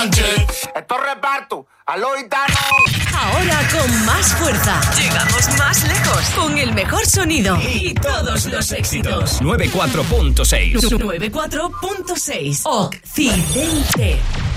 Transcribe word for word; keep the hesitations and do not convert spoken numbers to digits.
Esto reparto a los gitanos. Ahora con más fuerza. Llegamos más lejos. Con el mejor sonido. Y todos los éxitos. noventa y cuatro punto seis. noventa y cuatro punto seis. Occidente.